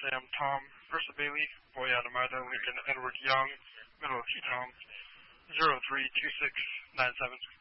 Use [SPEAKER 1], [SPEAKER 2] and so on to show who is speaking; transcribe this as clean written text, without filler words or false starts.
[SPEAKER 1] Sam, Tom, Ursa Bailey, Boy Adamada, Lincoln Edward Young, Middle of Heat Home, 032697.